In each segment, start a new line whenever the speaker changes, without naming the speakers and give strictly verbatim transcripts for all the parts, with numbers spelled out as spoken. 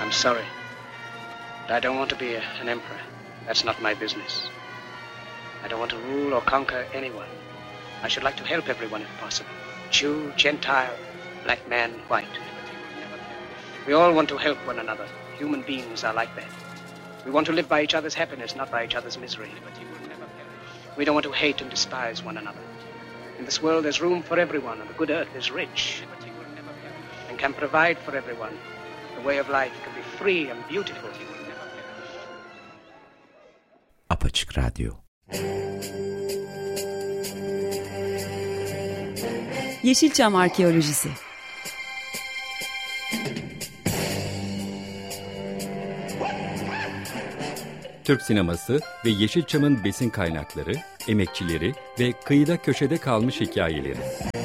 I'm sorry, but I don't want to be a, an emperor. That's not my business. I don't want to rule or conquer anyone. I should like to help everyone if possible. Jew, Gentile, black man, white. We all want to help one another. Human beings are like that. We want to live by each other's happiness, not by each other's misery. We don't want to hate and despise one another. In this world there's room for everyone, and the good earth is rich and can provide for everyone. The way of life can be free and beautiful.
Apaçık Radyo.
Yeşilçam Arkeolojisi.
Türk sineması ve Yeşilçam'ın besin kaynakları, emekçileri ve kıyıda köşede kalmış hikayeleri.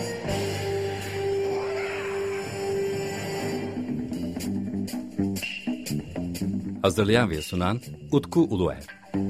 Hazırlayan ve sunan Utku Uluer.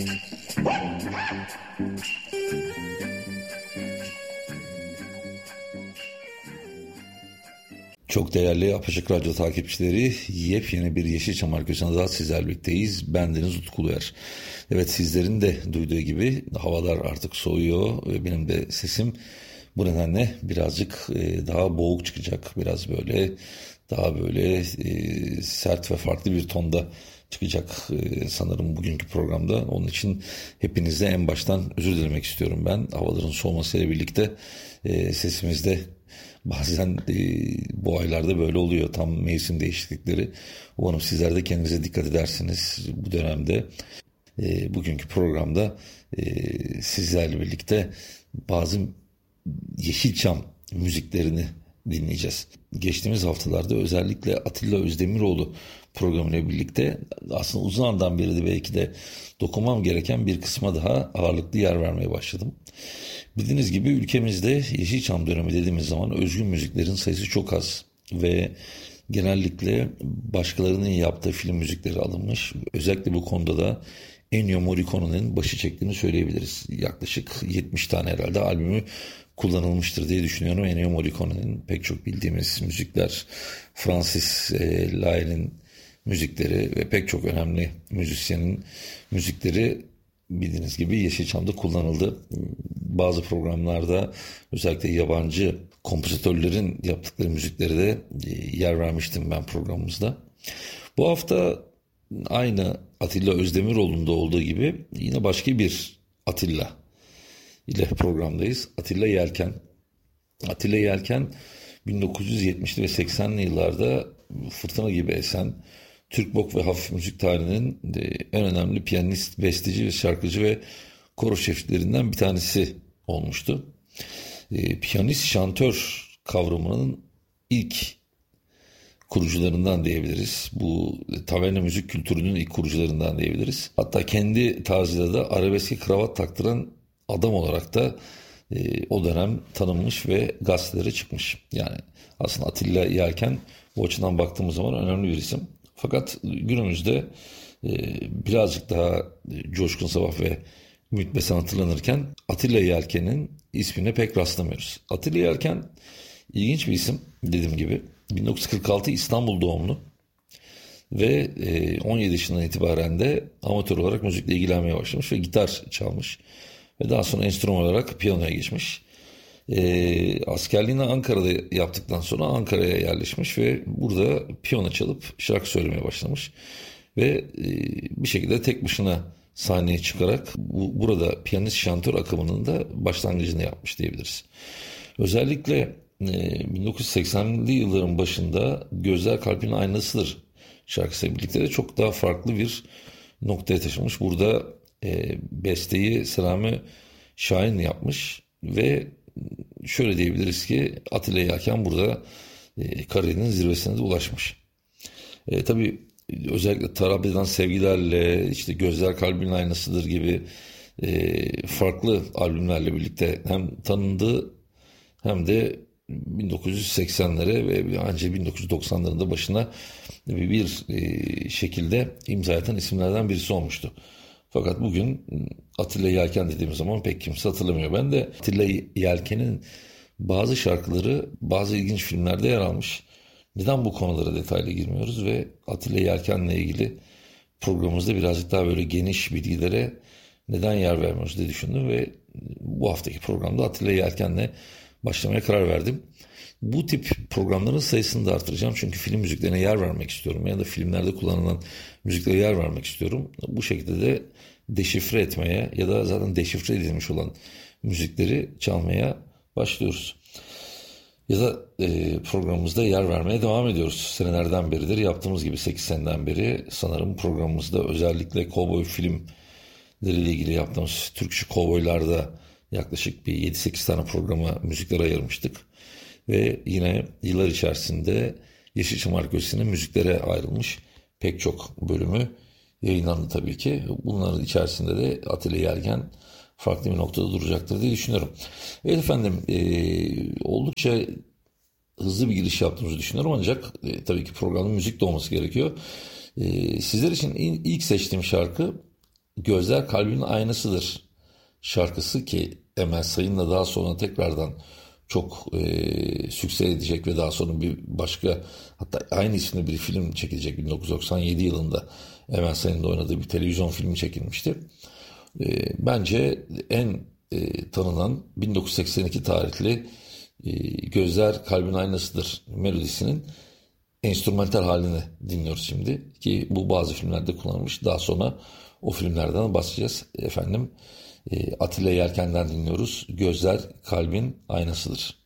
Çok değerli Apaçık Radyo takipçileri, yepyeni bir Yeşilçam Arkeolojisi'nde daha sizlerle birlikteyiz. Bendeniz Utku Uluer. Evet, sizlerin de duyduğu gibi havalar artık soğuyor ve benim de sesim bu nedenle birazcık daha boğuk çıkacak. Biraz böyle daha böyle sert ve farklı bir tonda çıkacak sanırım bugünkü programda. Onun için hepinize en baştan özür dilemek istiyorum ben. Havaların soğumasıyla birlikte sesimizde bazen e, bu aylarda böyle oluyor, tam mevsim değişiklikleri. Umarım sizler de kendinize dikkat edersiniz bu dönemde. E, bugünkü programda e, sizlerle birlikte bazı Yeşilçam müziklerini dinleyeceğiz. Geçtiğimiz haftalarda özellikle Atilla Özdemiroğlu programıyla birlikte aslında uzun zamandan beri de belki de dokunmam gereken bir kısma daha ağırlıklı yer vermeye başladım. Bildiğiniz gibi ülkemizde Yeşilçam dönemi dediğimiz zaman özgün müziklerin sayısı çok az ve genellikle başkalarının yaptığı film müzikleri alınmış. Özellikle bu konuda da Ennio Morricone'nin başı çektiğini söyleyebiliriz. Yaklaşık yetmiş tane herhalde albümü kullanılmıştır diye düşünüyorum. Ennio Morricone'nin pek çok bildiğimiz müzikler, Francis e, Laire'nin müzikleri ve pek çok önemli müzisyenin müzikleri bildiğiniz gibi Yeşilçam'da kullanıldı. Bazı programlarda özellikle yabancı kompozitörlerin yaptıkları müzikleri de yer vermiştim ben programımızda. Bu hafta aynı Atilla Özdemiroğlu'nda olduğu gibi yine başka bir Atilla ile programdayız. Atilla Yelken. Atilla Yelken bin dokuz yüz yetmişli ve seksenli yıllarda fırtına gibi esen Türk pop ve hafif müzik tarihinin en önemli piyanist, besteci ve şarkıcı ve koro şeflerinden bir tanesi olmuştu. E, piyanist, şantör kavramının ilk kurucularından diyebiliriz. Bu taverna müzik kültürünün ilk kurucularından diyebiliriz. Hatta kendi tarzıyla da arabeske kravat taktıran adam olarak da e, o dönem tanınmış ve gazetelere çıkmış. Yani aslında Atilla Yelken bu açıdan baktığımız zaman önemli bir isim. Fakat günümüzde e, birazcık daha Coşkun Sabah ve Ümit Besen hatırlanırken Atilla Yelken'in ismine pek rastlamıyoruz. Atilla Yelken ilginç bir isim, dediğim gibi. bin dokuz yüz kırk altı İstanbul doğumlu ve e, on yedi yaşından itibaren de amatör olarak müzikle ilgilenmeye başlamış ve gitar çalmış. Ve daha sonra enstrüman olarak piyanoya geçmiş. E, askerliğini Ankara'da yaptıktan sonra Ankara'ya yerleşmiş ve burada piyano çalıp şarkı söylemeye başlamış. Ve e, bir şekilde tek başına sahneye çıkarak bu, burada piyanist şantör akımının da başlangıcını yapmış diyebiliriz. Özellikle e, bin dokuz yüz seksenli yılların başında Gözler Kalbin Aynasıdır şarkısıyla birlikte de çok daha farklı bir noktaya taşımış. Burada e, besteyi Selami Şahin yapmış ve şöyle diyebiliriz ki Atilla Yelken burada e, kariyerinin zirvesine de ulaşmış. E, tabii özellikle Tarabya'dan Sevgilerle, işte Gözler Kalbin Aynasıdır gibi e, farklı albümlerle birlikte hem tanındı hem de bin dokuz yüz seksenlere ve ancak bin dokuz yüz doksanların da başına bir e, şekilde imza atan isimlerden birisi olmuştu. Fakat bugün Atilla Yelken dediğimiz zaman pek kimse hatırlamıyor. Ben de Atilla Yelken'in bazı şarkıları bazı ilginç filmlerde yer almış. Neden bu konulara detaylı girmiyoruz ve Atilla Yelken'le ilgili programımızda birazcık daha böyle geniş bilgilere neden yer vermiyoruz diye düşündüm ve bu haftaki programda Atilla Yelken'le başlamaya karar verdim. Bu tip programların sayısını da artıracağım çünkü film müziklerine yer vermek istiyorum ya da filmlerde kullanılan müziklere yer vermek istiyorum. Bu şekilde de deşifre etmeye ya da zaten deşifre edilmiş olan müzikleri çalmaya başlıyoruz. Ya da e, programımızda yer vermeye devam ediyoruz. Senelerden beridir yaptığımız gibi sekiz seneden beri sanırım programımızda özellikle kovboy filmleriyle ilgili yaptığımız Türkçü kovboylarda yaklaşık bir yedi sekiz tane programa müzikler ayırmıştık. Ve yine yıllar içerisinde Yeşilçam Arkeolojisi'nin müziklere ayrılmış pek çok bölümü yayınlandı tabii ki. Bunların içerisinde de Atilla Yelken farklı bir noktada duracaktır diye düşünüyorum. Evet efendim e, oldukça hızlı bir giriş yaptığımızı düşünüyorum ancak e, tabii ki programın müzik de olması gerekiyor. E, sizler için in, ilk seçtiğim şarkı Gözler Kalbinin Aynasıdır şarkısı ki Emel Sayın'la daha sonra tekrardan çok e, sükse edecek ve daha sonra bir başka hatta aynı isimli bir film çekilecek bin dokuz yüz doksan yedi yılında Emel Sayın'da oynadığı bir televizyon filmi çekilmişti. E, bence en e, tanınan bin dokuz yüz seksen iki tarihli e, Gözler Kalbin Aynasıdır melodisinin enstrümantal halini dinliyoruz şimdi ki bu bazı filmlerde kullanılmış. Daha sonra o filmlerden bahsedeceğiz efendim. E, Atilla Yelken'den dinliyoruz. Gözler Kalbin Aynasıdır.